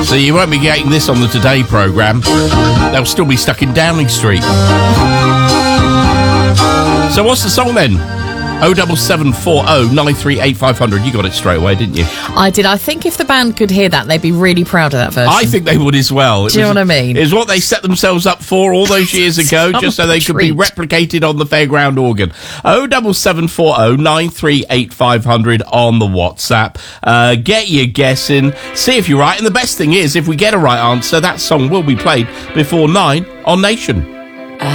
So you won't be getting this on the Today programme. They'll still be stuck in Downing Street. So what's the song then? 07740 938 500. You got it straight away, didn't you? I did. I think if the band could hear that, they'd be really proud of that version. I think they would as well. Do you know what I mean? It's what they set themselves up for all those years ago, just so they could be replicated on the fairground organ. 07740 938 500 on the WhatsApp. Get your guess in, see if you're right. And the best thing is, if we get a right answer, that song will be played before 9 on Nation.